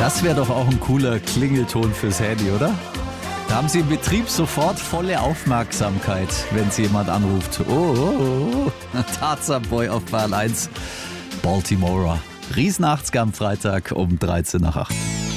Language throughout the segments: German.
Das wäre doch auch ein cooler Klingelton fürs Handy, oder? Da haben Sie im Betrieb sofort volle Aufmerksamkeit, wenn Sie jemand anruft. Oh. Tarzan Boy auf Bayern 1. Baltimore. Riesenachtsgar am Freitag um 13 nach 8.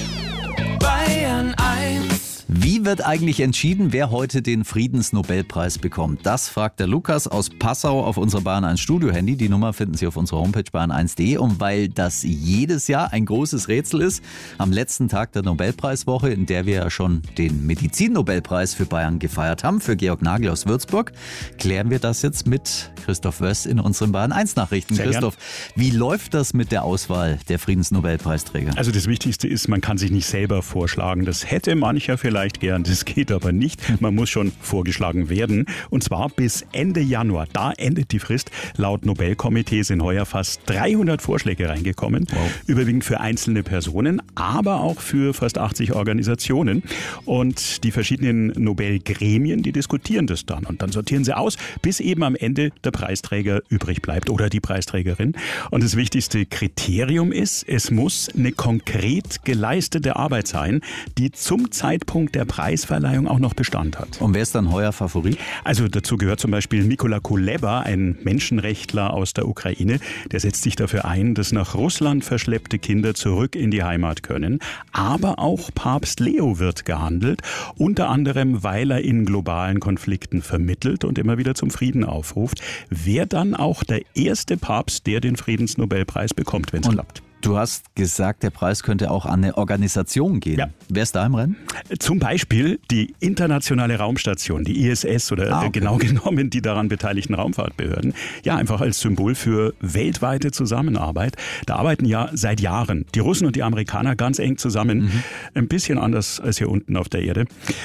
Bayern 1. Wie wird eigentlich entschieden, wer heute den Friedensnobelpreis bekommt? Das fragt der Lukas aus Passau auf unser Bayern 1 Studio-Handy. Die Nummer finden Sie auf unserer Homepage bayern1.de. Und weil das jedes Jahr ein großes Rätsel ist, am letzten Tag der Nobelpreiswoche, in der wir ja schon den Medizin-Nobelpreis für Bayern gefeiert haben, für Georg Nagel aus Würzburg, klären wir das jetzt mit Christoph Wöss in unseren Bayern 1 Nachrichten. Sehr Christoph, wie läuft das mit der Auswahl der Friedensnobelpreisträger? Also das Wichtigste ist, man kann sich nicht selber vorschlagen. Das hätte mancher vielleicht gern, das geht aber nicht. Man muss schon vorgeschlagen werden. Und zwar bis Ende Januar. Da endet die Frist. Laut Nobelkomitee sind heuer fast 300 Vorschläge reingekommen. Wow. Überwiegend für einzelne Personen, aber auch für fast 80 Organisationen. Und die verschiedenen Nobelgremien, die diskutieren das dann. Und dann sortieren sie aus, bis eben am Ende der Preisträger übrig bleibt oder die Preisträgerin. Und das wichtigste Kriterium ist, es muss eine konkret geleistete Arbeit sein, die zum Zeitpunkt der Preisverleihung auch noch Bestand hat. Und wer ist dann heuer Favorit? Also dazu gehört zum Beispiel Mykola Kuleba, ein Menschenrechtler aus der Ukraine. Der setzt sich dafür ein, dass nach Russland verschleppte Kinder zurück in die Heimat können. Aber auch Papst Leo wird gehandelt, unter anderem, weil er in globalen Konflikten vermittelt und immer wieder zum Frieden aufruft. Wäre dann auch der erste Papst, der den Friedensnobelpreis bekommt, wenn es klappt. Du hast gesagt, der Preis könnte auch an eine Organisation gehen. Ja. Wer ist da im Rennen? Zum Beispiel die Internationale Raumstation, die ISS oder okay. Genau genommen die daran beteiligten Raumfahrtbehörden. Ja, einfach als Symbol für weltweite Zusammenarbeit. Da arbeiten ja seit Jahren die Russen und die Amerikaner ganz eng zusammen. Ein bisschen anders als hier unten auf der Erde.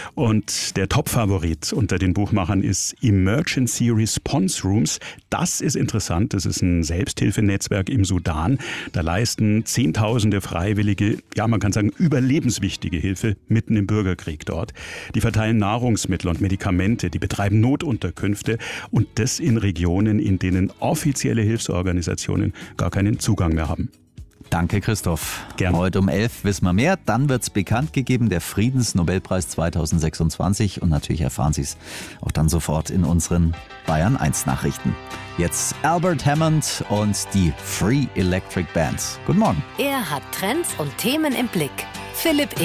Und der Top-Favorit unter den Buchmachern ist Emergency Response Rooms. Das ist interessant. Das ist ein Selbsthilfenetzwerk im Sudan. Da leisten Zehntausende Freiwillige, ja man kann sagen überlebenswichtige Hilfe mitten im Bürgerkrieg dort. Die verteilen Nahrungsmittel und Medikamente, die betreiben Notunterkünfte und das in Regionen, in denen offizielle Hilfsorganisationen gar keinen Zugang mehr haben. Danke, Christoph. Gerne. Heute um 11 wissen wir mehr. Dann wird es bekannt gegeben, der Friedensnobelpreis 2026. Und natürlich erfahren Sie es auch dann sofort in unseren Bayern 1 Nachrichten. Jetzt Albert Hammond und die Free Electric Band. Guten Morgen. Er hat Trends und Themen im Blick. Philipp